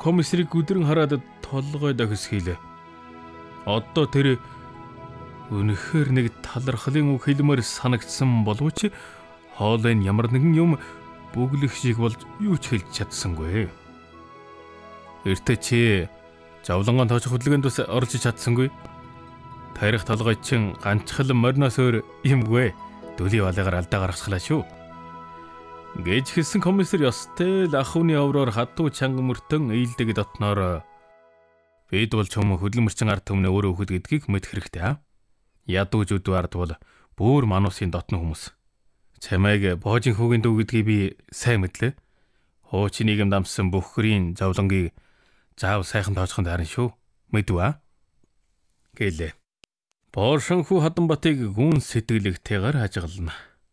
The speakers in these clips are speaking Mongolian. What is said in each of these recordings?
комиссарыг өдрөн хараад толгой дохис хийлээ. Одоо тэр үнэхээр нэг талархлын үг хэлмээр санагдсан боловч хоолойн ямар нэгэн юм бүглэх шиг болж юу ч хэлж чадсангүй. Эртээ чи Жавлангон тооч хөдөлгөөнд бас орж чадсангүй. Тарих толгой чин ганцхал мориноос өөр юмгүй. Дөлий балыгаар алдаа гаргачихлаа шүү. Гэж хэлсэн комиссар ёстой л ахуйны овроор хатуу чанга мөртөн ээлдэг дотноор бид бол чөм хөдөлмөрчин ард түмний өөрөө хөхд гэдгийг мэд хэрэгтэй. Ядууж өдөө ард бол бүр мануусын дотны хүмүүс. Чамайг боожин хүүгийн дүү гэдгийг би сайн мэдлээ. Хуучин нийгэм дамсан бүхрийн Жавлангийг заав сайхан тооцохын дарна шүү. Мэдвэ? Гэлээ. Боошинхүү Хаданбатыг гүн сэтгэлэгтэйгээр ажиглана.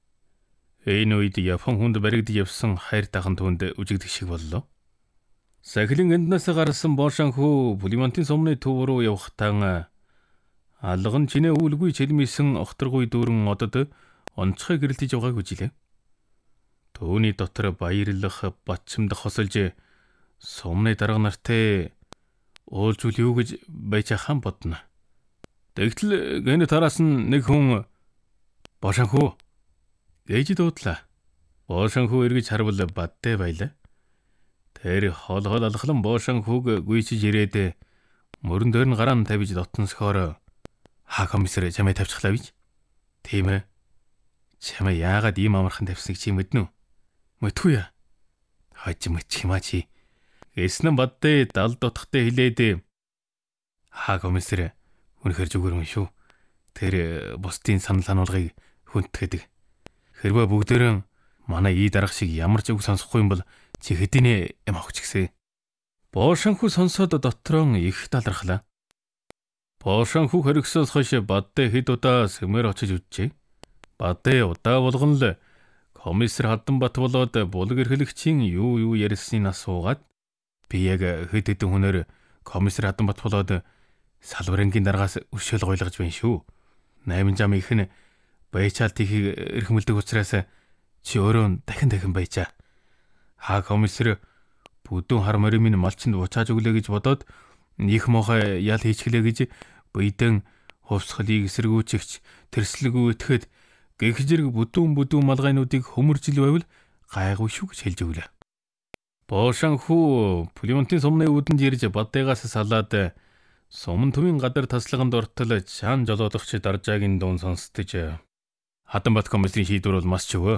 Энэ үед Япон хүнд баригдаж явсан хайр тахан түнд үжигдэх шиг боллоо. Сахилын энднээс гарсан Боошинхүү Пулемонтын сумны төв рүү явахтаа алган чинээ үлгүй чилмийсэн огторгүй дүүрэн одод онцгой гэрэлтэж байгааг үжилээ. Төвний дотор баярлах, батчимдах хосолж сумны дарга нартай уулзвал юу гэж байж хаан бодно. Тэгтэл гэнэ тараас нэг хүн Боошинхүү гэж дуудлаа. Боошинхүү эргэж харвал бадтай байлаа. Тэр хол алхлан Боошинхүүг гүйчиж ирээд мөрөн дээр нь гараан тавьж дотносхоор комиссар чамайг тавьчихлаа бич. Тийм ээ. Чамайг яагаад ийм амархан тавьсныг чи мэднэ үү? Мэдгүй яа. Хаж мэдчих юм а чи. Эснэн бадтай дал дутхтай хилээд комиссар үнэхээр зүгээр юм шүү. Тэр бусдын санал сануулгыг хүндтгэдэг. Хэрвээ бүгдээрэн манай ий дарга шиг ямар ч үг сонсохгүй юм бол чи хэдийнэ юм авах ч гэсэн. Боошинхүү сонсоод дотроо их талархлаа. Боошинхүү хоригсоос хойш бадтай хэд удаа сэмээр очиж үджээ. Бадтай удаа болгон л комиссар Хаданбат болоод булаг эрхлэгчийн юу ярьсныг асуугаад би яг хэд хэдэн хүнээр комиссар Хаданбат болоод салбарынгийн даргаас өршөөл гойлгож байна шүү. 8 зам их нь баячаалт ихийг эрхмэлдэг учраас чи өөрөө дахин баячаа. Комиссар бүдүүн хар моримын малчинд буцааж өглөө гэж бодоод их мохой ял хийчихлээ гэж бийдэн хувьсгалыг эсэргүүцэгч тэрслэгүү итгэхэд гэх зэрэг бүдүүн малгайнуудыг хөмөржил байвал гайгүй шүү гэж хэлж өглөө. Боошинхүү Пулемонтын сумны үүдэнд ирж бадтайгаас салаад сумн төвийн гадар таслаганд ортол чаан жолоодогч даржаагийн дуун сонсдож Хаданбат комиссарын шийдвэр бол мас ч өвөө.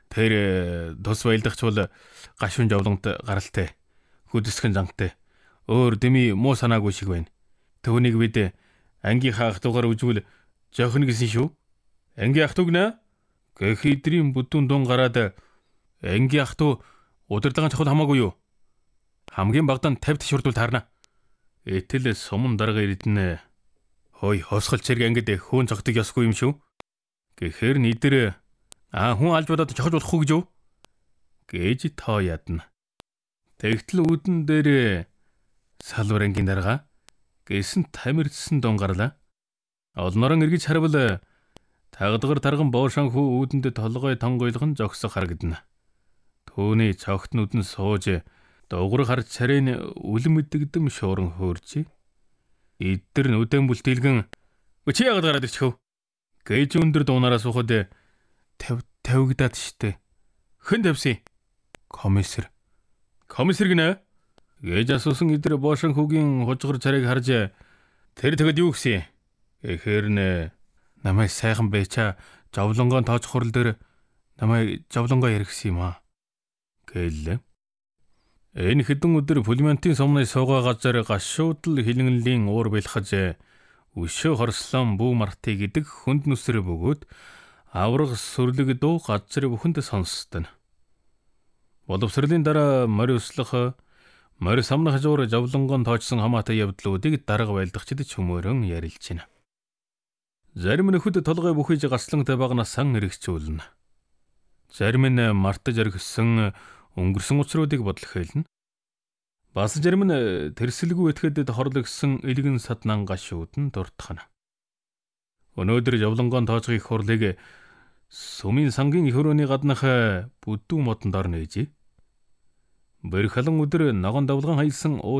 Тэр тус баялдагч бол гашуун Жавлангт гаралтай, хөдөлсгөн зантай, өөр дэми муу санаагүй шиг байна. Төвнийг бид ангийнхаа ах トゥ угаар үжвэл жоохно гэсэн шүү. Ангийн ах トゥ гнэ? Гэх идрийн бүдүүн дун гараад ангийн ах トゥ удирдлагын чухал хамаагүй юу? Хамгийн багадаа 50 тишүрдүүл таарна. Этэл сумн дарга ирдэнэ. Хой хосгол цэрэг ангид хөөн цогтөг ёсгүй юм шүү. Гэхээр нийтэр хүн алж бодоод чохож болохгүй гэж юу? Гэж тоо ядна. Тэгтэл үдэн дээр салбар ангийн дарга гэсэн тамирчсан дун гарлаа. Олнорон эргэж харвал тагдгар тарган Боошинхүү үүдэнд толгой тонгойлгон зогсох харагдана. Төвний цогт нүдэн сууж дугур харж царийн үлэн мэдэгдэм шууран хөөрч. Эдгээр нүдэн бүлтэлгэн чи яагаад гараад ирчихв? Гэж өндөр дуунаараа суухад тавигдаад штэ. Хэн тавьсан? Комиссар гинэ? Гэж асуусан эдгээр Боошинхүүгийн хужгар царайг харж тэр тэгэд юу гисэн? Гэхээр намайг сайхан байчаа Жавлангон тооч хурал дээр намайг Жавлангоо яригсан юм аа. Гэлээ. Энэ хэдэн өдөр Пулемонтын сумны суугаа газар гашуудл хилэнгэлийн уур бэлхэж өшөө хорслон бүү мартыг гэдэг хүнд нүсрэ бөгөөд авраг сүрлэг дуу газар бүхэнд сонсдоно. Боловсролын дараа морь услах, морь самнах жуур Жавлангон тоочсон хамаатай явдлуудыг дарга байлдагчид чөмөрөн ярилж байна. Зарим нөхөд толгой бүхийж гаслантай багнаас сан эргэжүүлнэ. Зарим нь мартаж оргисон өнгөрсөн учруудыг бодлох хэлнэ. Бас зарим нь тэрсэлгүй этгээдэд хорлогсон элгэн саднан гашууд нь дуртахна. Өнөөдөр Жавлангон тоочгийн хурлыг сумын сангийн их өрөөний гаднах бүдүү модонд орно ээжээ. Бэр халан өдөр ногоон давлган хаялсан